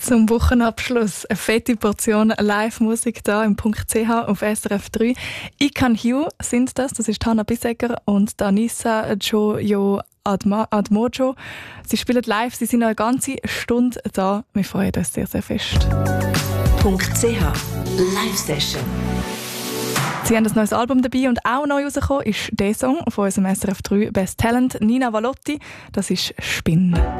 Zum Wochenabschluss eine fette Portion Live-Musik hier im .ch auf SRF 3. I Can Hugh sind das ist Hanna Bissegger und Danisa Jojo Admojo. Sie spielen live, sie sind noch eine ganze Stunde da. Wir freuen uns sehr, sehr fest. .ch Live-Session. Sie haben ein neues Album dabei und auch neu rausgekommen ist der Song von unserem SRF 3 Best Talent, Nina Valotti. Das ist «Spinn».